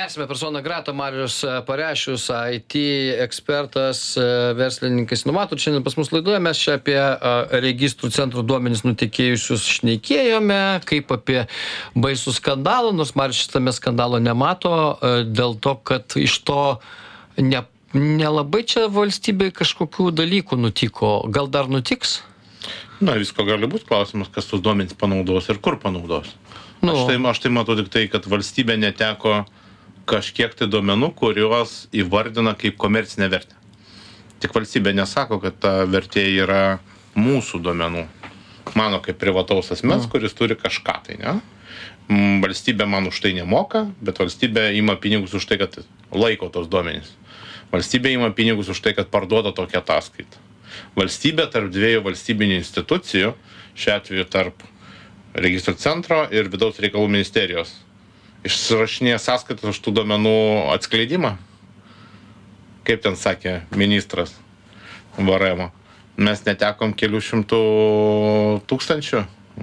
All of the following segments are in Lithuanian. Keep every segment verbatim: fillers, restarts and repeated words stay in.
Tęsime persona grata, Marius Parešius, I T ekspertas, verslininkas, inovatorius. Šiandien pas mus laidoje mes čia apie registrų centrų duomenis nutekėjusius šnekėjome, kaip apie baisų skandalą, nors Marius šitame skandalo nemato, dėl to, kad iš to ne, nelabai čia valstybei kažkokių dalykų nutiko. Gal dar nutiks? Na, visko gali būti klausimas, kas tus duomenis panaudos ir kur panaudos. Nu. Aš, tai, aš tai matau tik tai, kad valstybė neteko kažkiek tai duomenų, kuriuos įvardina kaip komercinę vertę. Tik valstybė nesako, kad ta vertė yra mūsų duomenų. Mano kaip privataus asmens, mm. kuris turi kažką tai, ne? Valstybė man už tai nemoka, bet valstybė ima pinigus už tai, kad laiko tos duomenys. Valstybė ima pinigus už tai, kad parduoda tokią ataskaitą. Valstybė tarp dviejų valstybinių institucijų, šiuo atveju tarp registrų centro ir vidaus reikalų ministerijos, išsirašinėja sąskaitas už tų duomenų atskleidimą. Kaip ten sakė ministras V R M. Mes netekom kelių šimtų tūkstančių.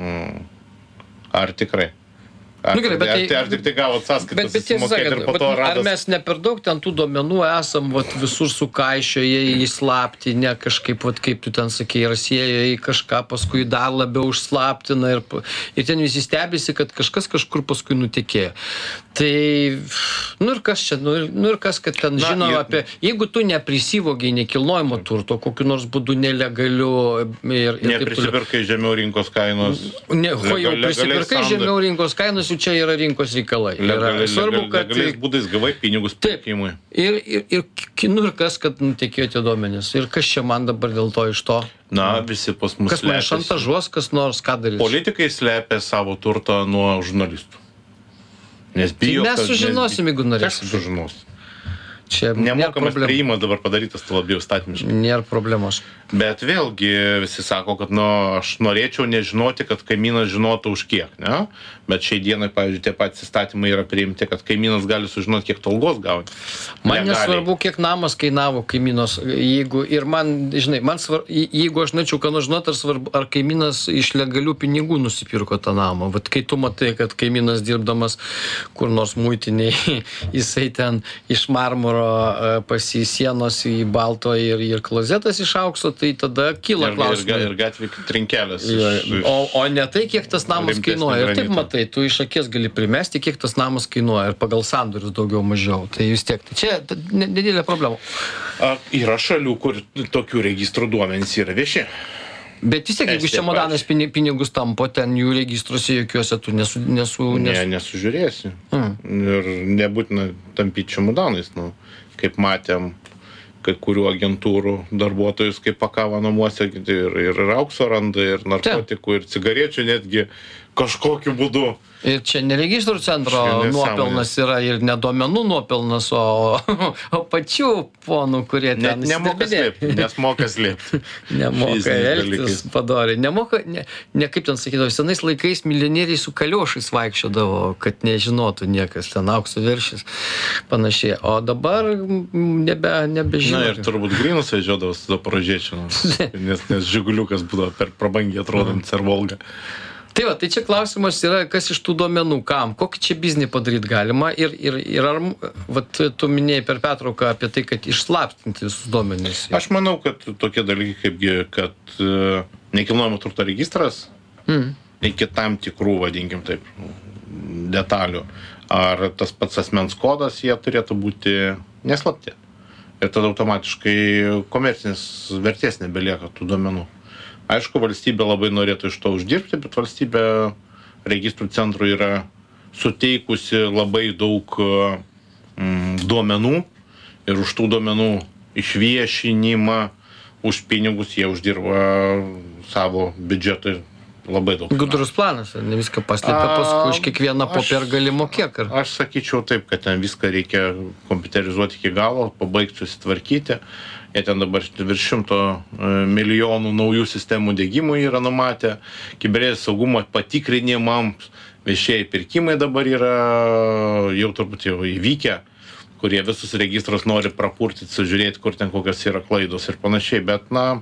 Ar tikrai? Ar, nu, gerai, bet, ar, tai, ar tik tai gavot sąskaitas, bet, bet, sakant, ir po to bet, radas... Ar mes ne per daug ten tų duomenų esam vat, visur sukaišioje įslaptinę kažkaip, vat, kaip tu ten sakei, rasėjo į kažką, paskui dar labiau užslaptina ir, ir ten visi stebisi, kad kažkas kažkur paskui nutekėjo. Tai, nu ir kas čia, nu ir, nu ir kas, kad ten Na, žino ir... apie, jeigu tu neprisivogiai nekilnojimo turto, kokiu nors būdu nelegaliu ir... ir neprisipirkai žemiau rinkos kainos... Ne, ho, jau prisipirkai žemiau rinkos kainos, čia yra rinkos reikalai. Legaliai, svarbu, kad... legaliais būdais gavai pinigus pirkimui. Ir, ir, ir, nu ir kas, kad nutekėjo tie duomenys. Ir kas čia man dabar dėl to iš to? Na, visi pas mus kas man šantažuos, kas nors, ką darys? Politikai slepia savo turtą nuo žurnalistų. Nes bijo, tai mes kad... sužinosim, jeigu norėsim. Kas sužinos? Čia nemokamas priėjimas dabar padarytas, tai labiau statymiškai. Nėra problemos. Bet vėlgi visi sako, kad nu, aš norėčiau nežinoti, kad kaimynas žinotų už kiek, ne? Bet šiai dienai, pavyzdžiui, tie patys įstatymai yra priimti, kad kaimynas gali sužinoti, kiek tu algos gauti. Man nesvarbu, kiek namas kainavo kaimynos. Jeigu, ir man, žinai, man svarbu, jeigu aš norėčiau, ką nors žinoti, ar, svarbu, ar kaimynas iš legalių pinigų nusipirko tą namą. Vat kai tu matai, kad kaimynas dirbdamas kur nors muitiniai, jisai ten iš marmuro pasi sienos į balto ir, ir klozetas iš aukso, tai tada kyla klausimai. Ir, ir gatvė trinkelės. Ja, o, o ne tai, kiek tas namas kainuoja. Ir taip matai, tu iš akies gali primesti, kiek tas namas kainuoja ir pagal sandorius daugiau mažiau. Tai vis tiek, tai čia nedidelė problema. A, yra šalių, kur tokių registrų duomenys yra vieši. Bet vis tiek, jeigu čemodanas pinigus tampo, ten jų registruose jokiuose tu nesu... nesu, nesu... Ne, nesužiūrėsi. Mm. Ir nebūtina tampyti čemodanais, nu, kaip matėm kai kurių agentūrų darbuotojus, kaip pakavo namuose, ir, ir aukso randa, ir narkotikų, ir cigarečių netgi kažkokiu būdu. Ir čia ne registrų centro nuopelnas yra, ir ne duomenų nuopelnas, o, o pačių ponų, kurie ten... Net nemoka slėpti, nes moka slėpti. Nemoka elgtis padoriai. Nemoka, ne, ne kaip ten sakydavo, senais laikais milijonieriai su kaliošais vaikščiodavo, kad nežinotų niekas, ten aukso viršis, panašiai. O dabar nebe, nebežino. Na ir turbūt grynus vežiodavo su Zaporožiečiu, nes, nes Žiguliukas būdavo per prabangiai atrodant ar Volga. Tai va, tai čia klausimas yra, kas iš tų duomenų, kam, kokį čia biznį padaryti galima ir, ir, ir ar, vat, tu minėjai per pertrauką apie tai, kad išslaptinti visus duomenys. Aš manau, kad tokie dalykai, kaipgi, kad uh, nekilnojamo turto registras, mm. iki tam tikrų, vadinkim taip, detalių, ar tas pats asmens kodas, jie turėtų būti neslapti. Ir tada automatiškai komercinės vertės nebelieka tų duomenų. Aišku, valstybė labai norėtų iš to uždirbti, bet valstybė registrų centrui yra suteikusi labai daug mm, duomenų ir už tų duomenų išviešinimą, už pinigus jie uždirba savo biudžetui labai daug. Gudrus planas, ne viską paslėpia, paskui už kiekvieną popierą gali mokėk. Ar... Aš sakyčiau taip, kad ten viską reikia kompiuterizuoti iki galo, pabaigti susitvarkyti. Jie ten dabar virš šimto milijonų naujų sistemų diegimų yra numatę. Kibernetinio saugumo patikrinimams viešieji pirkimai dabar yra jau turbūt jau įvykę, kurie visus registrus nori prapurtyti, sužiūrėti, kur ten kokios yra klaidos ir panašiai. Bet, na,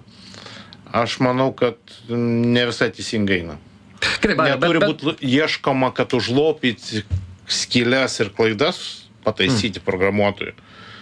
aš manau, kad ne visai teisingai eina. Neturi būti ieškoma, kad užlopyti skylės ir klaidas pataisyti mm. programuotojų.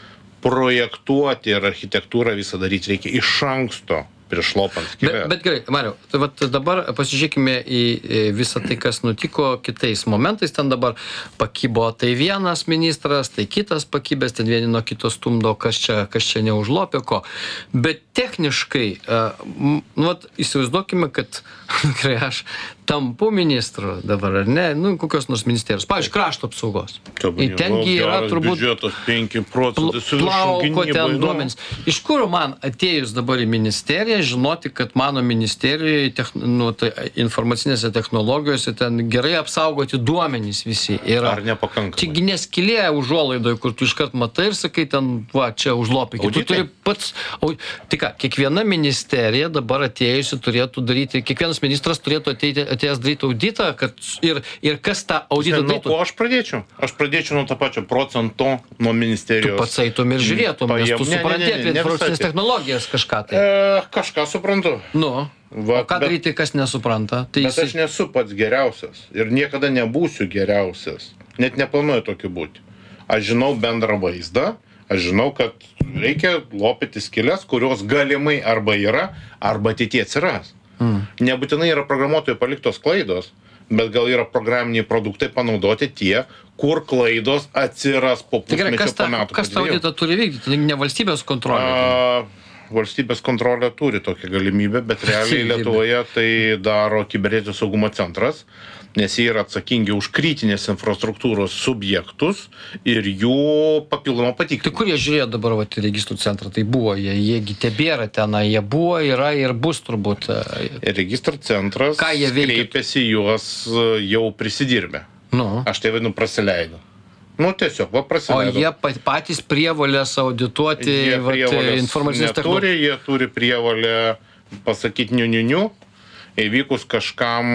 Projektuoti ir architektūrą visą daryti reikia iš anksto. prieš lopant skylę. Bet, bet gerai, Mariau, tai vat dabar pasižiūrėkime į visą tai, kas nutiko kitais momentais. Ten dabar pakybo tai vienas ministras, tai kitas pakybęs, ten vieni nuo kito stumdo, kas čia, kas čia neužlopė ko. Bet techniškai, nu, vat, įsivaizduokime, kad gerai, aš tampu ministru dabar, ar ne, nu, kokios nors ministerijos, pavyzdžiui, krašto apsaugos. Ir tengi yra turbūt biudžetas penki procentai plauko ten duomenys. Iš kur man atėjus dabar į ministeriją žinoti, kad mano ministerijoje techn, nu, tai informacinėse technologijose ten gerai apsaugoti duomenys visi yra. Ar nepakankamai? Tik neskilė užuolaidoje, kur tu iškart matai ir sakai ten, va, čia užlopykit. Tu turi pats, o, tai ką, kiekviena ministerija dabar atėjusi turėtų daryti, kiekvienas ministras turėtų ateiti, atėjęs daryti auditą, kad ir, ir kas tą auditą darytų. Nuo ko aš pradėčiau? Aš pradėčiau nuo to pačio procento nuo ministerijos. Tu pats eitum ir žiūrėtum, nes tu supranti apie informacinės technologijas kažką tai. E, kažką suprantu. Nu, va, o ką daryti, kas nesupranta? Tai bet jis... aš nesu pats geriausias ir niekada nebūsiu geriausias. Net neplanuoju tokiu būti. Aš žinau bendrą vaizdą, aš žinau, kad reikia lopyti skylės, kurios galimai arba yra, arba ateityje atsiras. Mm. Nebūtinai yra programuotojų paliktos klaidos, bet gal yra programiniai produktai panaudoti tie, kur klaidos atsiras po pusmečio po metų. Kas tą auditą turi vykdyti? Ne valstybės kontrolė? A, valstybės kontrolė turi tokią galimybę, bet realiai Lietuvoje tai daro kibernetinio saugumo centras, nes jie yra atsakingi už kritinės infrastruktūros subjektus ir jų papildomą patikrinimą. Tai kur jie žiūrėjo dabar vat, registrų centrą? Tai buvo, jie, jiegi tebėra ten, jie buvo, yra ir bus turbūt. Registrų centras kreipėsi juos jau prisidirbę. Nu. Aš tai vadinu prasileido. Nu, tiesiog, va, prasileido. O jie patys prievolės audituoti informacinės technologijas? Jie turi prievolę pasakyti niu-niu-niu, įvykus kažkam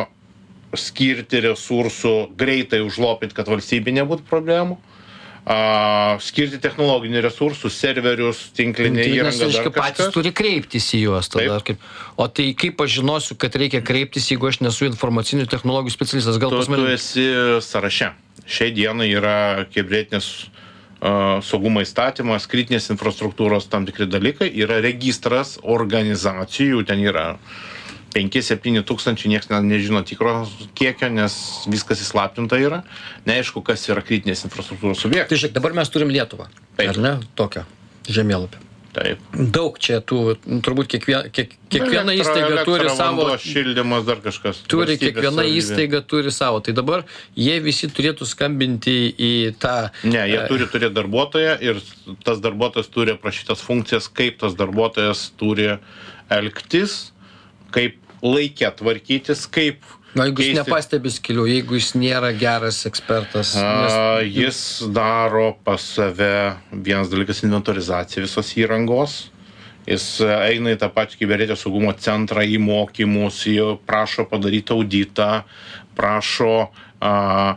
skirti resursų, greitai užlopyti, kad valstybė nebūtų problemų, a, skirti technologinių resursų, serverius, tinklinę įrangą, dar kažkas. Patys turi kreiptis į juos tada. Kaip, o tai kaip aš žinosiu, kad reikia kreiptis, jeigu aš nesu informacinių technologijų specialistas? Gal tu, pas mane... tu esi sąraše. Šiai dienai yra kibernetinės uh, saugumo įstatymas, kritinės infrastruktūros tam tikri dalykai, yra registras organizacijų, ten yra penki septyni tūkstančiai, niekas nežino tikro kiekio, nes viskas įslaptinta yra. Neaišku, kas yra kritinės infrastruktūros subjektai. Tai žiūrėk, dabar mes turim Lietuvą. Taip. Ar ne? Tokią žemėlapį. Taip. Daug čia tų, turbūt kiekviena, kiek, kiekviena elektra, įstaiga elektra, turi vanduo, savo... šildymas, dar kažkas. Turi, kiekviena savybė. Įstaiga turi savo. Tai dabar jie visi turėtų skambinti į tą... Ne, jie turi turėti darbuotoją ir tas darbuotojas turi aprašytas funkcijas, kaip tas darbuotojas turi elgtis, kaip laikė tvarkytis, kaip... Na, jeigu keisti... jis nepastebi skilių, jeigu jis nėra geras ekspertas... Nes... A, jis daro pas save vienas dalykas inventorizaciją visos įrangos. Jis eina į tą patį kibernetinio saugumo centrą, į mokymus, jį prašo padaryti auditą, prašo a,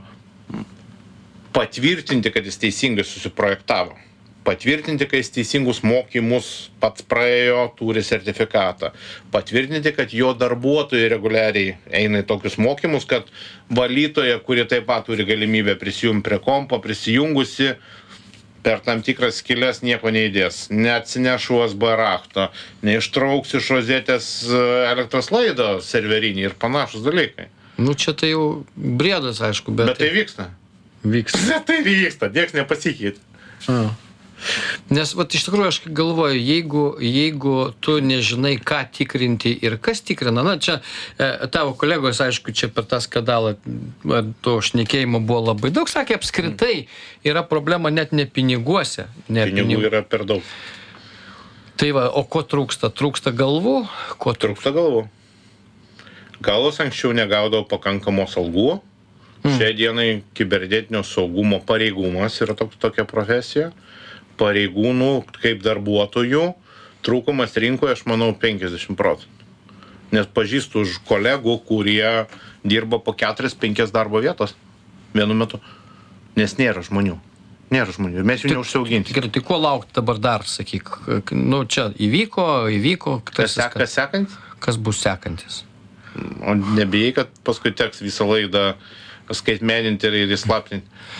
patvirtinti, kad jis teisingai susiprojektavo. Patvirtinti, kad jis teisingus mokymus pats praėjo, turi sertifikatą. Patvirtinti, kad jo darbuotojai reguliariai eina į tokius mokymus, kad valytoja, kuri taip pat turi galimybę prisijungti prie kompo, prisijungusi per tam tikras skylės nieko neįdės. Neatsineš U S B rakto, neištrauks iš rozetės elektros laido serverinį ir panašus dalykai. Nu, čia tai jau briedas, aišku, bet... Bet tai vyksta. Vyksta. Bet tai vyksta, nieks nepasikeitė. A. Nes, vat, iš tikrųjų, aš galvoju, jeigu, jeigu tu nežinai, ką tikrinti ir kas tikrina, na, čia e, tavo kolegos, aišku, čia per tą skandalą to šnekėjimo buvo labai daug, sakė, apskritai yra problema net ne piniguose. Ne pinigų, pinigų yra per daug. Tai va, o ko trūksta? Trūksta galvų? Ko trūksta galvų. Galvos anksčiau negaudavo pakankamos algų. Mm. Šiai dienai kibernetinio saugumo pareigumas yra tok, tokia profesija. Pareigūnų kaip darbuotojų trūkumas rinkoje, aš manau, penkiasdešimt procentų. Nes pažįstu už kolegų, kurie dirba po keturias penkias darbo vietos vienu metu. Nes nėra žmonių. Nėra žmonių. Mes jų neužsiauginti. Gerai, tai ko laukti dabar dar, sakyk? Nu, čia įvyko, įvyko. Kas, sek, kas sekantis? Kas bus sekantis? O nebijai, kad paskui teks visą laidą skaitmeninti ir įslaptinti?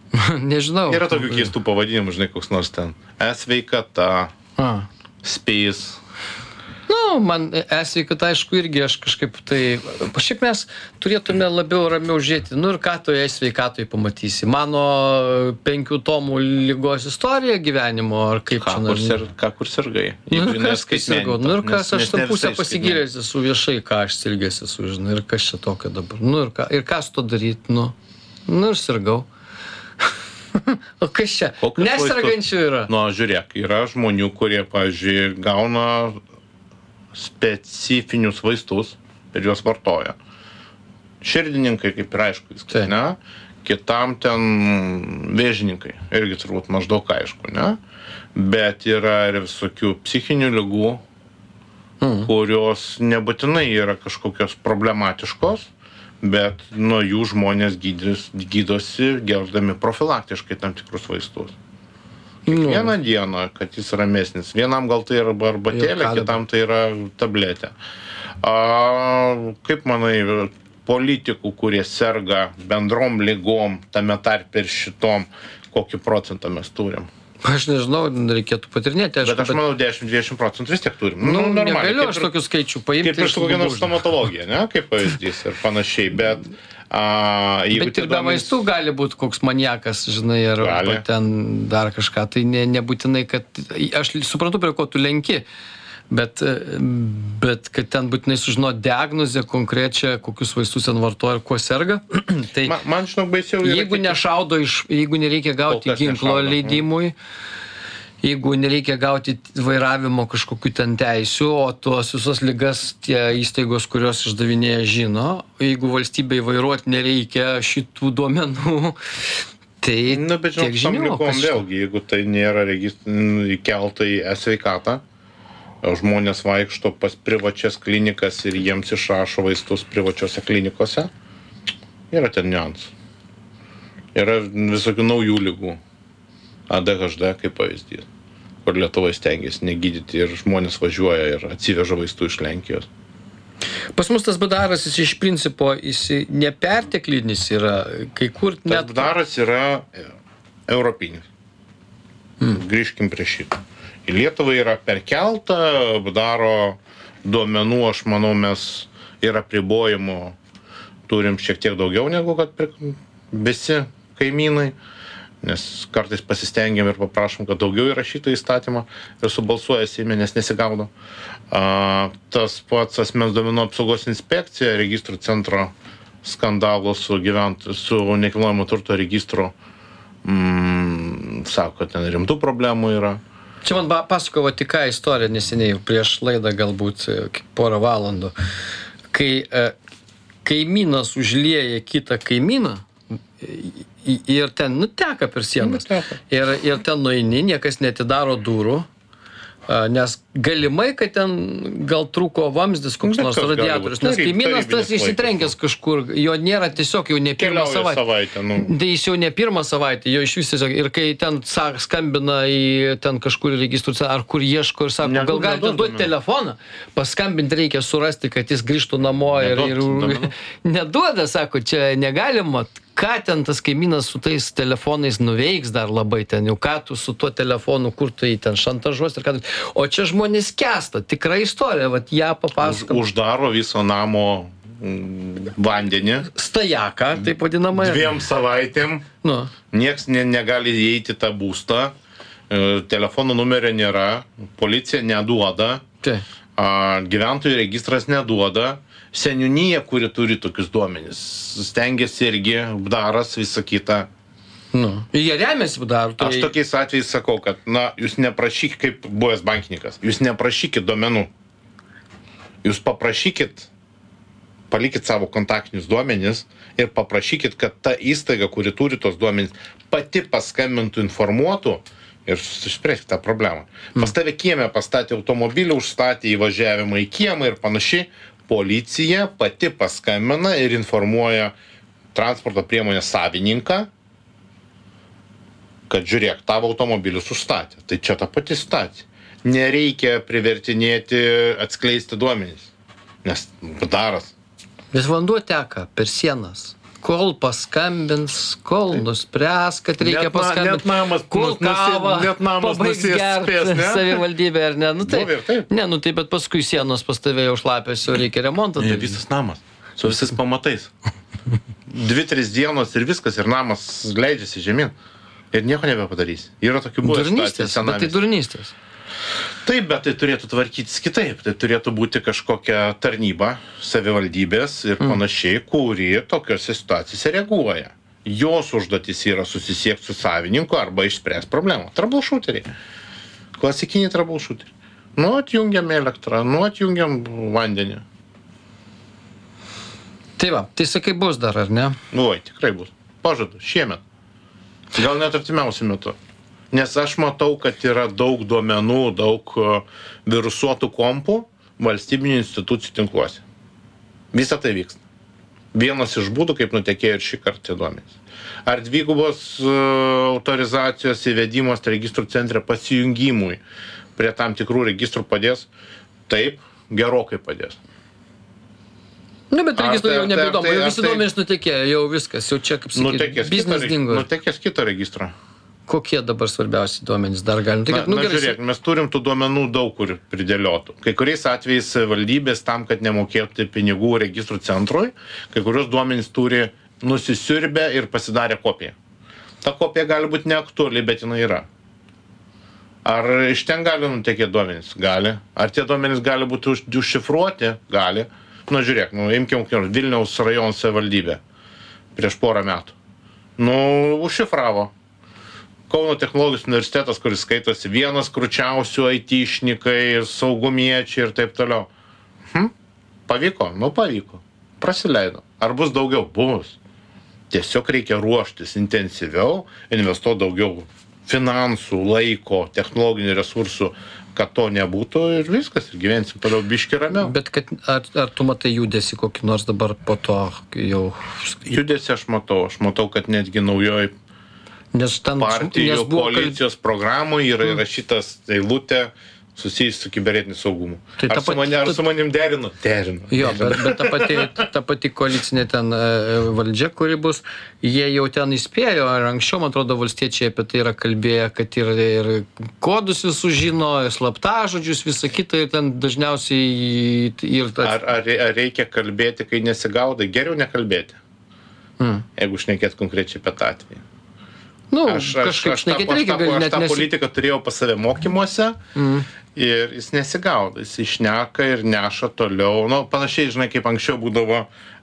Nežinau. Yra tokių keistų pavadinimų, žinai, koks nors ten. E-sveikata, space. Nu, man e-sveikata, aišku, irgi aš kažkaip tai... Šiaip mes turėtume labiau ramiau žiūrėti. Nu ir ką toje e-sveikatoje pamatysi? Mano penkių tomų lygos istorija gyvenimo, ar kaip ką, čia... Kur sir, ką kur sirgai? Nu ir kas, kai sirgau? Nu ir kas, aš tam pusę pasigilęs esu viešai, ką aš sirgęs esu, žinai, ir kas čia tokio dabar. Nu ir ką, ir ką su to daryti, nu. Nu ir sirgau. O kas čia? Nesirgančių yra. Nu, žiūrėk, yra žmonių, kurie, pavyzdžiui, gauna specifinius vaistus ir juos vartoja. Širdininkai, kaip ir aišku, viskas, ne? Kitam ten vėžininkai, irgi turbūt maždaug aišku, ne? Bet yra ir visokių psichinių ligų, mm. kurios nebūtinai yra kažkokios problematiškos, bet nuo jų žmonės gydys, gydosi gerdami profilaktiškai tam tikrus vaistus. Vieną nu. dieną, kad jis ramesnis. Vienam gal tai yra arbatėlė, kitam tai yra tabletė. A, kaip manai, politikų, kurie serga bendrom ligom, tame tarpe ir šitom, kokį procentą mes turim? Aš nežinau, reikėtų patirnėti. Bet aš manau, dešimt dvidešimt procentų vis tiek turim. Nu, nu negaliu aš tokių skaičių paimti. Kaip ir su kokia nors stomatologija, ne? Kaip pavyzdys ir panašiai, bet... A, bet ir be vaistų gali būti koks maniakas, žinai, ar arba ten dar kažką. Tai ne, nebūtinai, kad... Aš suprantu, prie ko tu lenki, bet, bet kad ten būtinai sužinoti diagnozę konkrečią, kokius vaistus ten vartoja ir kuo serga. Tai man, man žinok, baisiau yra... Jeigu nešaudo, iš, jeigu nereikia gauti ginklo nešaudo. leidimui, jeigu nereikia gauti vairavimo kažkokių ten teisių, o tuos visos ligas tie įstaigos, kurios išdavinėja, žino, jeigu valstybei vairuoti nereikia šitų duomenų, tai nu, bet žinok, tiek žinių. Likom, vėlgi, jeigu tai nėra įkelta į e-sveikatą, žmonės vaikšto pas privačias klinikas ir jiems išrašo vaistus privačiose klinikose, yra ten niuansų. Yra visokių naujų ligų. A D H D kaip pavyzdys, kur Lietuvai stengiasi negydyti ir žmonės važiuoja ir atsiveža vaistų iš Lenkijos. Pas mus tas B D Aras, jis iš principo, jis neperteklinis yra, kai kur net... Tas B D Aras yra europinis. Hmm. Grįžkim prie šito. Į Lietuvą yra perkelta, B D Aro duomenų, aš manau, mes ir apribojimų turim šiek tiek daugiau negu kad visi kaimynai. Nes kartais pasistengiam ir paprašom, kad daugiau įrašytų įstatymą ir subalsuoja Seime, nes nesigaudo. A, tas pats asmens duomenų apsaugos inspekcija, registrų centro skandalo su, gyvent, su nekilnojamo turto registru, mm, sako, kad ten rimtų problemų yra. Čia man pasakojo tik ką istoriją neseniai, prieš laidą galbūt porą valandų, kai e, kaimynas užlieja kitą kaimyną, ir ten, nu, teka per sienas. Ir, ir ten nueini, niekas netidaro durų, nes galimai, kad ten gal trūko vamzdis, koks nors radiatorius, nes kaimynas tas išsitrenkęs kažkur, jo nėra tiesiog jau ne pirmą savaitę. savaitę nu. Tai jis jau ne pirmą savaitę, jo iš vis tiesiog, ir kai ten skambina į ten kažkur registrų, ar kur ieško ir sako, ne, gal galite duoti telefoną, paskambinti reikia surasti, kad jis grįžtų namo ir, ir neduoda, sako, čia negalima. Ką ten tas kaimynas su tais telefonais nuveiks dar labai ten, jau ką tu su tuo telefonu, kur tu jį ten šantažuos ir ką. O čia žmonės kęsta, tikra istorija, vat ją papasakot. Už, uždaro viso namo mm, vandenį. Stajaką, taip vadinamai. Dviem savaitėm. Nu. Nieks ne, negali įeiti tą būstą, e, telefono numerio nėra, policija neduoda, tai. a, gyventojų registras neduoda. Seniūnija, kuri turi tokius duomenis, stengiasi irgi, B D Aras, visą kitą. Nu, jie remiasi B D Aru. Tai... Aš tokiais atvejais sakau, kad, na, jūs neprašykit, kaip buvęs bankininkas, jūs neprašykit duomenų. Jūs paprašykit, palikit savo kontaktinius duomenis ir paprašykit, kad ta įstaiga, kuri turi tos duomenis, pati paskambintų, informuotų ir susispręsti tą problemą. Pas tave kieme pastatė automobilį, užstatė įvažiavimą į kiemą ir panašiai. Policija pati paskambina ir informuoja transporto priemonės savininką, kad žiūrėk, tavo automobilius užstatė. Tai čia ta pati situacija. Nereikia privertinėti atskleisti duomenys, nes B D Aras. Nes vanduo teka per sienas. kol paskambins, kol nuspręs, kad reikia Net na- paskambinti, net namas kol nus- nusi- kavą net namas pabaigs nusės gert spės, ne? savivaldybė, ar ne? Nu, tai, Buvę ir taip. ne, nu tai bet paskui sienos pas tave jau šlapės, jau reikia remontą. Ne, daryti. visas namas. Su visais pamatais. Dvi, tris dienos ir viskas, ir namas leidžiasi žemyn. Ir nieko nebepadarys. Yra tokių buvę Durnystės, situacijų bet tai senamiestyje. durnystės. Taip, bet tai turėtų tvarkytis kitaip. Tai turėtų būti kažkokia tarnyba, savivaldybės ir panašiai, kuri tokiuose situacijose reaguoja. Jos užduotis yra susisiekti su savininku arba išspręs problemą. Troubleshooteriai. Klasikiniai troubleshooteriai. Nu, atjungiam elektrą, nu, atjungiam vandenį. Tai va, tai sakai bus dar, ar ne? Nu, oi, tikrai bus. Pažadu, šiemet. Gal net artimiausiu metu. Nes aš matau, kad yra daug duomenų, daug uh, virusuotų kompų valstybinių institucijų tinkluose. Visa tai vyksta. Vienas iš būdų, kaip nutekėjo ir šį kartą duomenys. Ar dvigubos uh, autorizacijos įvedimas registrų centre pasijungimui prie tam tikrų registrų padės? Taip, gerokai padės. Nu, bet Ar registrų tai- jau nebeįdomu, ar tai- jau ar visi tai- duomenys nutekėjo, jau viskas, jau čia kaip sakyti, Nutekės biznis kitą, dingo. nutekės kitą registrą. Kokie dabar svarbiausi duomenys dar galim? Na, Tai, nu, na gerai, žiūrėk, mes turim tų duomenų daug kur pridėliotų. Kai kuriais atvejais valdybės tam, kad nemokėtų pinigų registrų centrui, kai kurios duomenys turi nusisiurbę ir pasidarę kopiją. Ta kopija gali būti neaktuali, bet jinai yra. Ar iš ten gali nutekėti duomenys? Gali. Ar tie duomenys gali būti už, užšifruoti? Gali. Nu, žiūrėk, nu, imkim Vilniaus rajono savivaldybę prieš porą metų. Nu, užšifravo. Kauno technologijos universitetas, kuris skaitosi vienas kručiausių aitišnikai, saugumiečiai ir taip toliau. Hm? Pavyko? Nu, pavyko. Prasileido. Ar bus daugiau? Bus. Tiesiog reikia ruoštis intensyviau, investuoti daugiau finansų, laiko, technologinių resursų, kad to nebūtų ir viskas, ir gyvensim toliau biški ramiau. Bet kad, ar, ar tu matai judesi kokį nors dabar po to jau... Judesi aš matau. Aš matau, kad netgi naujoj Nes ten partijų nes buvo kalb- koalicijos programoje yra įrašytas eilutė susijusi su kibernetiniu saugumu. Tai ta ar, su pati- mani, ar ta- su manim derinu? Derinu. Jo, bet, bet ta, pati, ta pati koalicinė ten e, valdžia, kuri bus, jie jau ten įspėjo, ar anksčiau, man atrodo, valstiečiai apie tai yra kalbėję, kad ir, ir kodus visus žino, slaptažodžius, visą kitą, ir ten dažniausiai ir... Ar, ar, ar reikia kalbėti, kai nesigaudai? Geriau nekalbėti. Hmm. Jeigu šnekėt konkrečiai apie tą atvejį. Nu, Aš, aš, kažkaip aš, tą, šnekėti aš, reikia, tą, gal aš net tą nesi... politiką turėjau pas save mokymuose Mm. ir jis nesigaudo, jis išneka ir neša toliau. Nu, panašiai, žinai, kaip anksčiau būdavo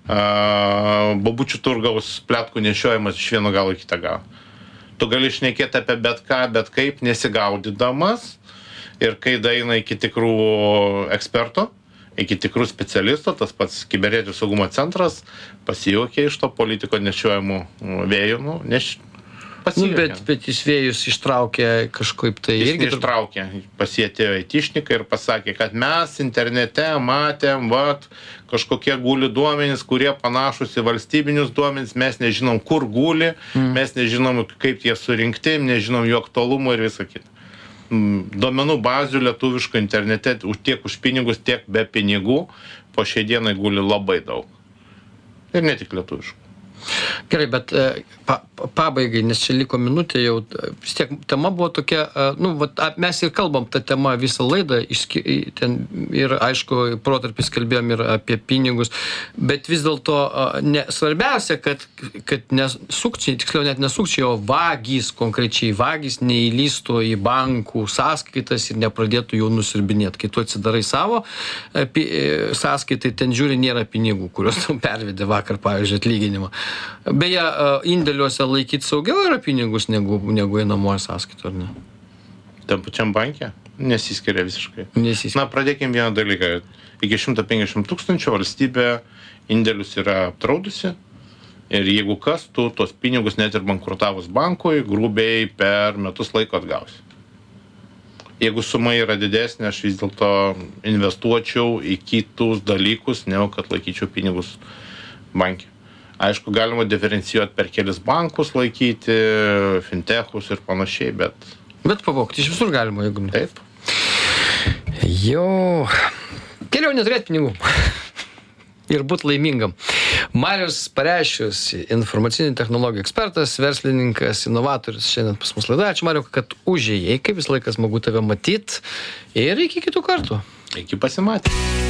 uh, babučių turgaus pletkų nešiojimas iš vieno galo į kitą galą. Tu gali šnekėti apie bet ką, bet kaip nesigaudydamas ir kai daina iki tikrų ekspertų, iki tikrų specialistų, tas pats kibernetinio saugumo centras pasijuokė iš to politiko nešiojimų vėjų, nu, neš... Nu, bet, bet jis vėjus ištraukė kažkaip tai Jis irgi... ištraukė, pasietėjo aitišniką ir pasakė, kad mes internete matėm, vat, kažkokie guli duomenys, kurie panašus į valstybinius duomenys, mes nežinom, kur guli, mm. mes nežinom, kaip jie surinkti, nežinom jų aktualumo ir visą kitą. Duomenų bazių lietuviško internete tiek už pinigus, tiek be pinigų po šiai dienai guli labai daug. Ir ne tik lietuviškų. Gerai, bet pa, pabaigai, nes čia liko minutė jau, vis tiek tema buvo tokia, nu, vat, mes ir kalbam tą temą visą laidą, išski, ten ir aišku, protarpis kalbėjom ir apie pinigus, bet vis dėlto ne, svarbiausia, kad, kad nesukčiai, tiksliau net nesukčiai, o vagys, konkrečiai vagys, neįlystų į bankų sąskaitas ir nepradėtų jų nusirbinėti. Kai tu atsidarai savo sąskaitai, ten žiūri, nėra pinigų, kuriuos tu pervedė vakar, pavyzdžiui, atlyginimą. Beje, indėliuose laikyti saugiau yra pinigus negu, negu einamoje sąskaito, ar ne? Tam pačiam banke nesiskiria visiškai. Nesiskiria. Na, pradėkim vieną dalyką. Iki šimto penkiasdešimt tūkstančių valstybė indėlius yra apdraudusi ir jeigu kas, tu tos pinigus net ir bankrutavus bankui grubiai per metus laiko atgausi. Jeigu suma yra didesnė, aš vis dėlto investuočiau į kitus dalykus, negu kad laikyčiau pinigus banke. Aišku, galima diferencijuoti per kelis bankus laikyti, fintechus ir panašiai, bet... Bet pavogti iš visur galima, jeigu... Taip. Jo. Geriau neturėti pinigų. Ir būti laimingam. Marius Parešius, informacinių technologijų ekspertas, verslininkas, inovatorius šiandien pas mus laidoje. Ačiū, Mariau, kad užėjai, kaip vis laikas smagu tave matyti ir iki kitų kartų. Iki pasimatymų.